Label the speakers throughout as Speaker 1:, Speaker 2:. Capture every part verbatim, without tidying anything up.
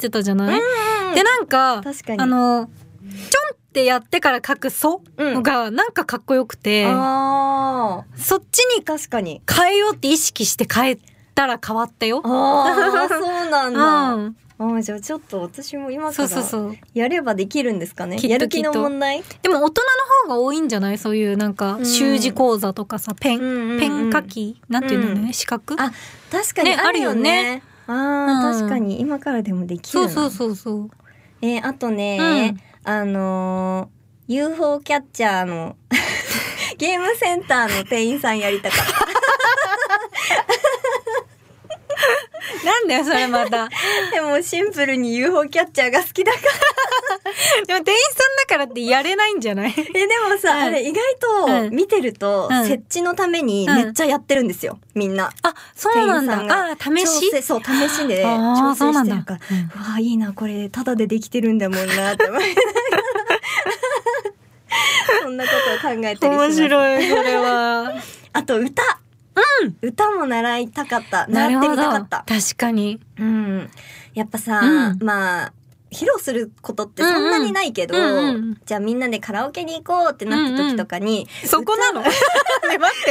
Speaker 1: してたじゃない、うん、でなんか
Speaker 2: 確かに
Speaker 1: あのちょんってやってから書くソがなんかかっこよくて、うん、あそっちに
Speaker 2: 確かに
Speaker 1: 変えようって意識して変えたら変わったよ。
Speaker 2: あそうなんだ、うんあじゃあちょっと私も今からやればできるんですかね。やる気の問題。
Speaker 1: でも大人の方が多いんじゃない？そういうなんか習字講座とかさ、ペン、うんうんうん、ペン書きなんていうのね、うん、資格
Speaker 2: あ確かにあるよね。あるよね。あ、うん、確かに今からでもできるな。
Speaker 1: そうそうそうそう。
Speaker 2: えー、あとね、うん、あのー、ユーフォー キャッチャーのゲームセンターの店員さんやりたかった。
Speaker 1: なんだよそれまた。
Speaker 2: でもシンプルに ユーフォー キャッチャーが好きだから。
Speaker 1: でも店員さんだからってやれないんじゃない？
Speaker 2: えでもさ、うん、あれ意外と見てると、うん、設置のためにめっちゃやってるんですよ、みんな。
Speaker 1: あ、そうなんだ。あ、試し？
Speaker 2: そう試しで調整してるから。うわいいなこれタダでできてるんだもんなって思いながら。そんなことを考えたりします。
Speaker 1: 面白いそれは。
Speaker 2: あと歌。うん、歌も習いたかった。習ってみたかった。
Speaker 1: 確かに。
Speaker 2: うん。やっぱさ、うん、まあ、披露することってそんなにないけど、うんうん、じゃあみんなでカラオケに行こうってなった時とかに。
Speaker 1: うんうん、そこなの？ね、待って、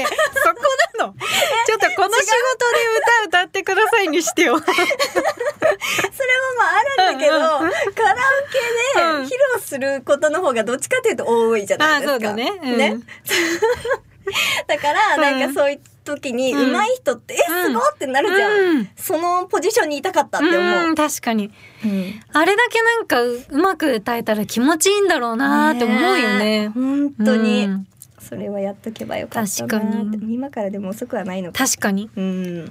Speaker 1: そこなの？ちょっとこの仕事で歌歌ってくださいにしてよ。それもま
Speaker 2: ああるんだけど、うんうん、カラオケで披露することの方がどっちかというと多いじゃないですか。あ、そうだね。うん、ね。だからなんかそういう時に上手い人って、うん、えすごいってなるじゃん、うん、そのポジションにいたかったって思う、
Speaker 1: うん、確かに、うん、あれだけなんかうまく歌えたら気持ちいいんだろうなって思うよね。
Speaker 2: 本当に、うん、それはやっとけばよかったな。確かに今からでも遅くはないのか。
Speaker 1: 確かに、
Speaker 2: うん、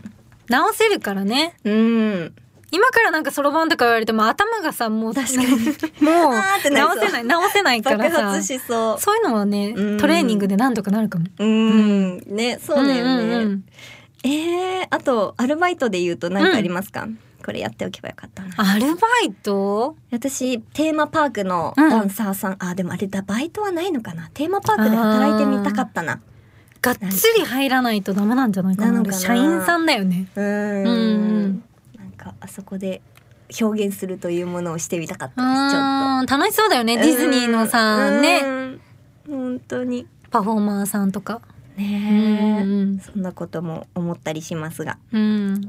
Speaker 1: 直せるからね。うん今からなんかそろばんとか言われても頭がさもう
Speaker 2: 確かに
Speaker 1: もう直せない直せないからさ
Speaker 2: 爆発しそう。
Speaker 1: そういうのはねトレーニングでなんとかなるかも。
Speaker 2: うん、うん、ねそうだよね、うんうんうん、えー、あとアルバイトで言うと何かありますか、うん、これやっておけばよかったな。
Speaker 1: アルバイト？
Speaker 2: 私テーマパークのダンサーさん、うん、あでもあれだバイトはないのかな。テーマパークで働いてみたかったな。
Speaker 1: がっつり入らないとダメなんじゃないかな。な社員さんだよね。うんうんうん
Speaker 2: あそこで表現するというものをしてみたかったです。ちょっと
Speaker 1: 楽しそうだよね。ディズニーのさね
Speaker 2: 本当に
Speaker 1: パフォーマーさんとか
Speaker 2: ねえ、うん、そんなことも思ったりしますが、うん、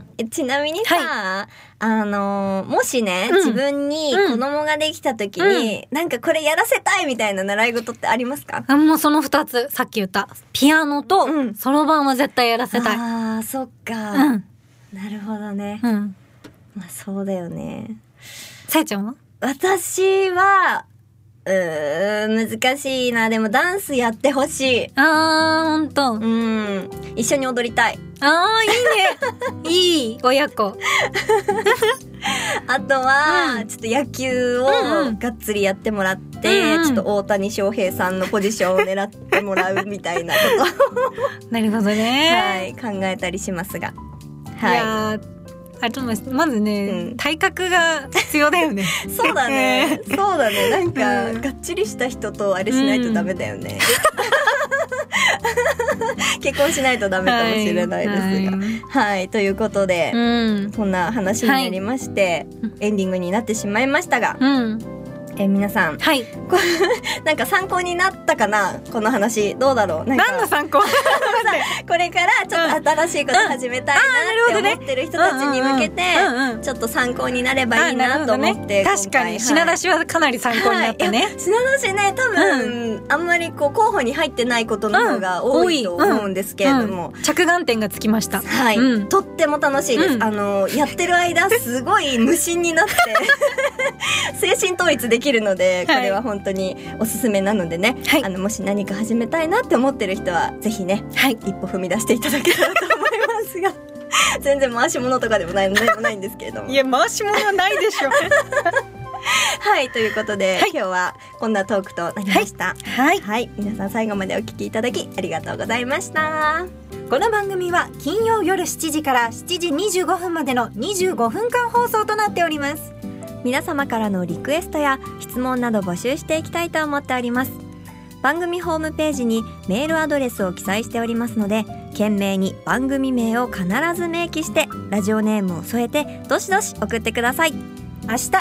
Speaker 2: えちなみにさ、はい、あのもしね、うん、自分に子供ができた時に、うん、なんかこれやらせたいみたいな習い事ってありますか？
Speaker 1: あもうそのふたつさっき言ったピアノとそろばんは絶対やらせたい。
Speaker 2: あーそっか、うん、なるほどね、うんまあそうだよね。
Speaker 1: さやちゃんは？
Speaker 2: 私はうー難しいな。でもダンスやってほしい。
Speaker 1: あーほんと。
Speaker 2: うん一緒に踊りたい。
Speaker 1: あーいいねいい親子
Speaker 2: あとは、うん、ちょっと野球をがっつりやってもらって、うんうん、ちょっと大谷翔平さんのポジションを狙ってもらうみたいなこと
Speaker 1: なるほどね、
Speaker 2: はい、考えたりしますが、はい、いや
Speaker 1: あちょっとまずね、うん、体格が必要だよね
Speaker 2: そうだねそうだねなんか、うん、がっちりした人とあれしないとダメだよね、うん、結婚しないとダメかもしれないですが、はい、はい、ということで、うん、そんな話になりまして、はい、エンディングになってしまいましたが、うんえー、皆さん、はい、なんか参考になったかなこの話。どうだろう。なんか
Speaker 1: 何の参考
Speaker 2: これからちょっと新しいこと始めたいなって思ってる人たちに向けてちょっと参考になればいいなと思って、
Speaker 1: ね、確かに、はい、品出しはかなり参考になったね、はい、
Speaker 2: 品出しね多分、うん、あんまりこう候補に入ってないことの方が多いと思うんですけれども、
Speaker 1: うんうん、着眼点がつきました。
Speaker 2: はい、うん、とっても楽しいです、うん、あのやってる間すごい無心になって精神統一できるので、これは本当におすすめなのでね、はい、あのもし何か始めたいなって思ってる人はぜひね、はい、一歩踏み出していただけたらと思いますが全然回し物とかでもないのでもないんですけれども、
Speaker 1: いや回し物はないでしょ
Speaker 2: はいということで、はい、今日はこんなトークとなりました。はい、はいはい、皆さん最後までお聞きいただきありがとうございました。
Speaker 1: この番組は金曜夜しちじからしちじにじゅうごふんまでのにじゅうごふんかん放送となっております。
Speaker 2: 皆様からのリクエストや質問など募集していきたいと思っております。番組ホームページにメールアドレスを記載しておりますので、懸命に番組名を必ず明記してラジオネームを添えてどしどし送ってください。明日